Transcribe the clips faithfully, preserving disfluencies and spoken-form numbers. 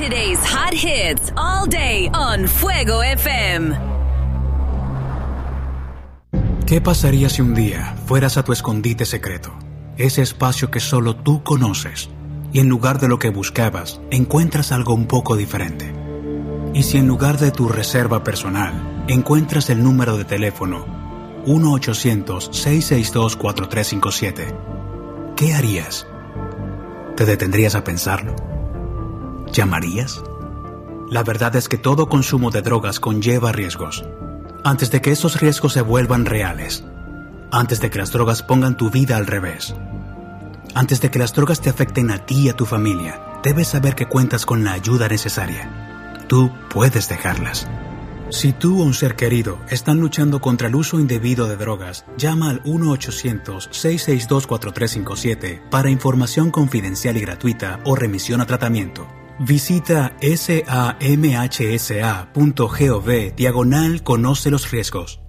Saturday's hot hits all day on Fuego F M. ¿Qué pasaría si un día fueras a tu escondite secreto? Ese espacio que solo tú conoces, y en lugar de lo que buscabas, encuentras algo un poco diferente. Y si en lugar de tu reserva personal, encuentras el número de teléfono uno ochocientos, seiscientos sesenta y dos, cuatro tres cinco siete, ¿qué harías? ¿Te detendrías a pensarlo? ¿Llamarías? La verdad es que todo consumo de drogas conlleva riesgos. Antes de que esos riesgos se vuelvan reales, antes de que las drogas pongan tu vida al revés, antes de que las drogas te afecten a ti y a tu familia, debes saber que cuentas con la ayuda necesaria. Tú puedes dejarlas. Si tú o un ser querido están luchando contra el uso indebido de drogas, llama al uno ochocientos, seiscientos sesenta y dos, cuatro tres cinco siete para información confidencial y gratuita o remisión a tratamiento. Visita samhsa.gov diagonal conoce los riesgos.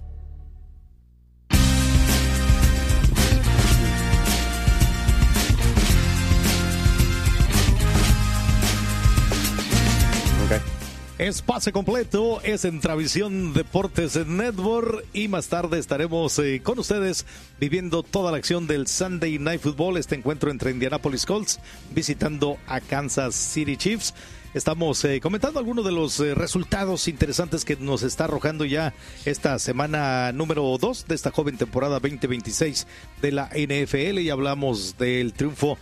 Es pase completo, es en Travisión Deportes Network y más tarde estaremos eh, con ustedes viviendo toda la acción del Sunday Night Football, este encuentro entre Indianapolis Colts visitando a Kansas City Chiefs. Estamos eh, comentando algunos de los eh, resultados interesantes que nos está arrojando ya esta semana número dos de esta joven temporada veinte veintiséis de la N F L, y hablamos del triunfo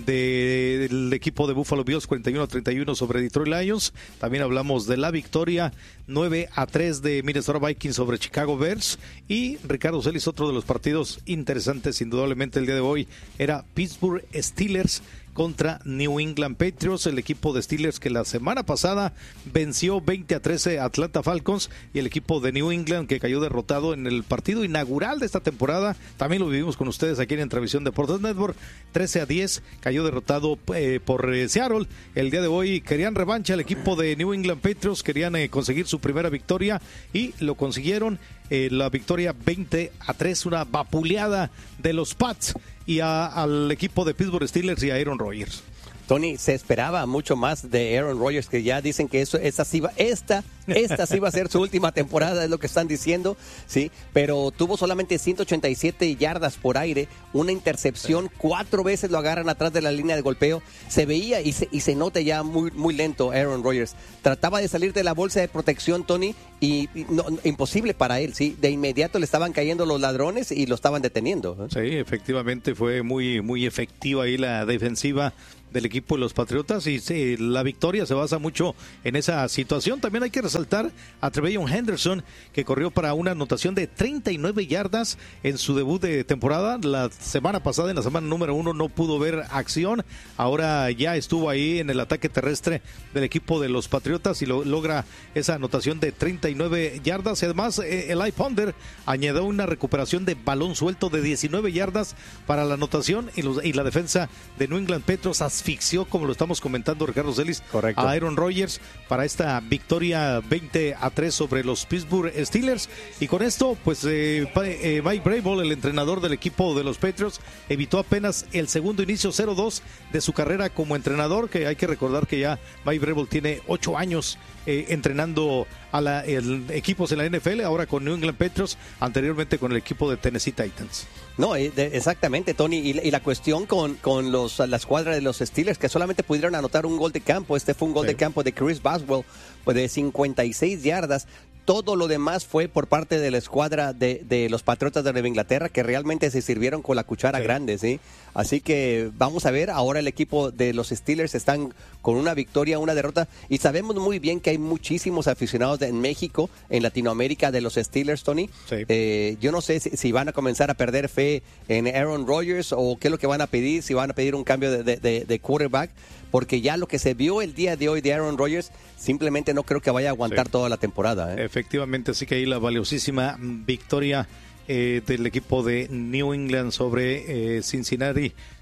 de, del equipo de Buffalo Bills cuarenta y uno a treinta y uno sobre Detroit Lions. También hablamos de la victoria nueve a tres de Minnesota Vikings sobre Chicago Bears. Y Ricardo Celis, otro de los partidos interesantes indudablemente el día de hoy era Pittsburgh Steelers contra New England Patriots, el equipo de Steelers que la semana pasada venció veinte a trece a Atlanta Falcons, y el equipo de New England que cayó derrotado en el partido inaugural de esta temporada. También lo vivimos con ustedes aquí en Travisión Deportes Network. trece a diez cayó derrotado eh, por eh, Seattle. El día de hoy querían revancha el equipo de New England Patriots, querían eh, conseguir su primera victoria y lo consiguieron. Eh, la victoria veinte a tres, una vapuleada de los Pats y a, al equipo de Pittsburgh Steelers y a Aaron Rodgers. Tony, se esperaba mucho más de Aaron Rodgers, que ya dicen que eso, esta sí va, esta, esta sí va a ser su última temporada, es lo que están diciendo, sí, pero tuvo solamente ciento ochenta y siete yardas por aire, una intercepción, cuatro veces lo agarran atrás de la línea de golpeo, se veía y se, y se nota ya muy, muy lento Aaron Rodgers. Trataba de salir de la bolsa de protección, Tony, y, y no, imposible para él, sí, de inmediato le estaban cayendo los ladrones y lo estaban deteniendo. Sí, efectivamente fue muy, muy efectiva ahí la defensiva del equipo de los Patriotas, y sí, la victoria se basa mucho en esa situación. También hay que resaltar a Trevelyan Henderson, que corrió para una anotación de treinta y nueve yardas en su debut de temporada. La semana pasada, en la semana número uno, no pudo ver acción. Ahora ya estuvo ahí en el ataque terrestre del equipo de los Patriotas y lo, logra esa anotación de treinta y nueve yardas. Además, eh, Eli Ponder añadió una recuperación de balón suelto de diecinueve yardas para la anotación, y, los, y la defensa de New England Patriots asfixió, como lo estamos comentando Ricardo Celis, correcto, a Aaron Rodgers para esta victoria veinte a tres sobre los Pittsburgh Steelers. Y con esto, pues eh, eh, Mike Vrabel, el entrenador del equipo de los Patriots, evitó apenas el segundo inicio cero dos de su carrera como entrenador, que hay que recordar que ya Mike Vrabel tiene ocho años eh, entrenando a la, el, equipos en la N F L, ahora con New England Patriots, anteriormente con el equipo de Tennessee Titans. No, exactamente, Tony, y, y la cuestión con, con los, la escuadra de los Steelers, que solamente pudieron anotar un gol de campo. Este fue un gol sí. de campo de Chris Boswell, pues de cincuenta y seis yardas. Todo lo demás fue por parte de la escuadra de, de los Patriotas de Nueva Inglaterra, que realmente se sirvieron con la cuchara sí. grande, ¿sí? Así que vamos a ver, ahora el equipo de los Steelers están con una victoria, una derrota, y sabemos muy bien que hay muchísimos aficionados de, en México, en Latinoamérica, de los Steelers, Tony. Sí. Eh, yo no sé si, si van a comenzar a perder fe en Aaron Rodgers o qué es lo que van a pedir, si van a pedir un cambio de, de, de, de quarterback, porque ya lo que se vio el día de hoy de Aaron Rodgers, simplemente no creo que vaya a aguantar sí. toda la temporada. ¿eh? Efectivamente, así que ahí la valiosísima victoria eh, del equipo de New England sobre eh, Cincinnati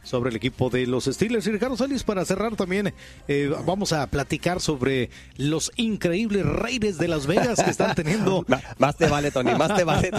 sobre el equipo de los Steelers. Y Ricardo Celis, para cerrar también, eh, vamos a platicar sobre los increíbles Raiders de Las Vegas que están teniendo... Más te vale, Tony, más te vale.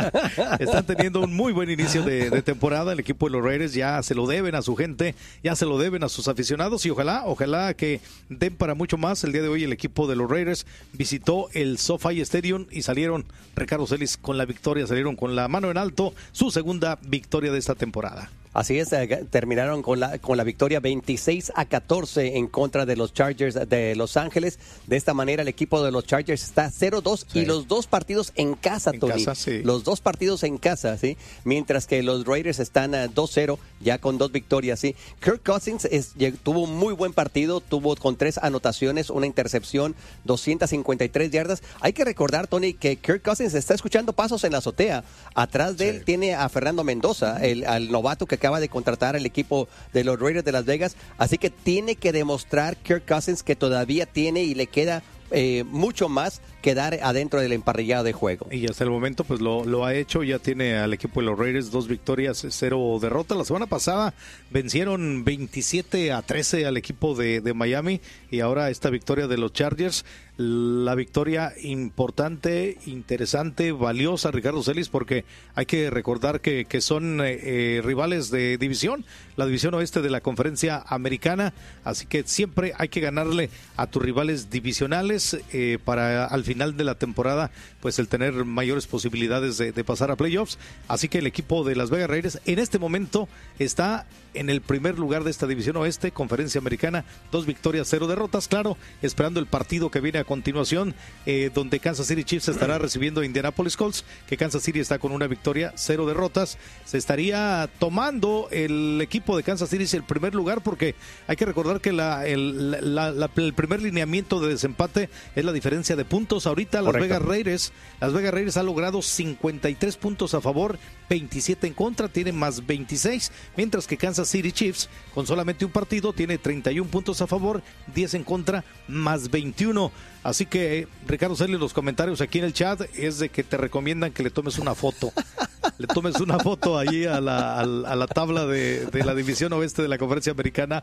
Están teniendo un muy buen inicio de, de temporada. El equipo de los Raiders ya se lo deben a su gente, ya se lo deben a sus aficionados y ojalá, ojalá que den para mucho más. El día de hoy el equipo de los Raiders visitó el SoFi Stadium y salieron, Ricardo Celis, con la victoria, salieron con la mano en alto, su segunda victoria de esta temporada. Así es, eh, terminaron con la con la victoria veintiséis a catorce en contra de los Chargers de Los Ángeles. De esta manera el equipo de los Chargers está cero dos sí. y los dos partidos en casa, en Tony. Casa, sí. Los dos partidos en casa, ¿sí? Mientras que los Raiders están a dos cero, ya con dos victorias, ¿sí? Kirk Cousins es, tuvo un muy buen partido, tuvo con tres anotaciones, una intercepción, doscientas cincuenta y tres yardas. Hay que recordar, Tony, que Kirk Cousins está escuchando pasos en la azotea. Atrás de sí. él tiene a Fernando Mendoza, el al novato que acaba de contratar al equipo de los Raiders de Las Vegas, así que tiene que demostrar Kirk Cousins que todavía tiene y le queda eh, mucho más quedar adentro del emparrillado de juego. Y hasta el momento pues lo, lo ha hecho, ya tiene al equipo de los Raiders dos victorias, cero derrotas. La semana pasada vencieron veintisiete a trece al equipo de, de Miami y ahora esta victoria de los Chargers, la victoria importante, interesante, valiosa, Ricardo Celis, porque hay que recordar que, que son eh, rivales de división, la división oeste de la conferencia americana, así que siempre hay que ganarle a tus rivales divisionales eh, para al final de la temporada pues el tener mayores posibilidades de, de pasar a playoffs. Así que el equipo de Las Vegas Raiders en este momento está en el primer lugar de esta división oeste, conferencia americana, dos victorias, cero derrotas, claro, esperando el partido que viene a continuación, eh, donde Kansas City Chiefs estará recibiendo a Indianapolis Colts, que Kansas City está con una victoria, cero derrotas. Se estaría tomando el equipo de Kansas City el primer lugar, porque hay que recordar que la, el, la, la, el primer lineamiento de desempate es la diferencia de puntos. Ahorita Las Vegas Raiders, Las Vegas Raiders ha logrado cincuenta y tres puntos a favor, veintisiete en contra, tiene más veintiséis, mientras que Kansas City Chiefs con solamente un partido tiene treinta y un puntos a favor, diez en contra, más veintiuno. Así que, Ricardo Celis, los comentarios aquí en el chat es de que te recomiendan que le tomes una foto. Le tomes una foto allí a la, a la, a la tabla de, de la división oeste de la conferencia americana,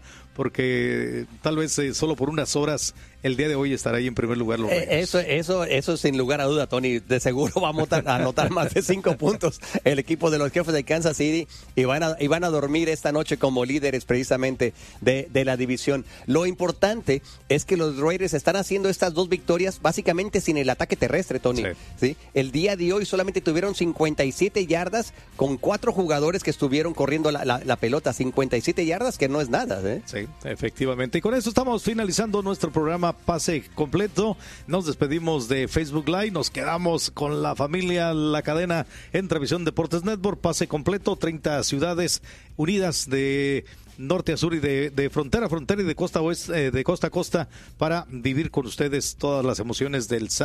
porque tal vez eh, solo por unas horas el día de hoy estará ahí en primer lugar los Raiders. Eh, eso, eso, eso sin lugar a duda, Tony. De seguro va a anotar, a anotar más de cinco puntos el equipo de los Jefes de Kansas City y van a, y van a dormir esta noche como líderes precisamente de, de la división. Lo importante es que los Raiders están haciendo estas dos victorias básicamente sin el ataque terrestre, Tony. Sí. ¿Sí? El día de hoy solamente tuvieron cincuenta y siete yardas con cuatro jugadores que estuvieron corriendo la, la, la pelota. cincuenta y siete yardas, que no es nada, ¿eh? Sí, efectivamente. Y con eso estamos finalizando nuestro programa Pase Completo. Nos despedimos de Facebook Live. Nos quedamos con la familia, la cadena en Televisión Deportes Network. Pase Completo, treinta ciudades unidas de norte a sur y de, de frontera a frontera y de costa a oeste, eh, de costa a costa, para vivir con ustedes todas las emociones del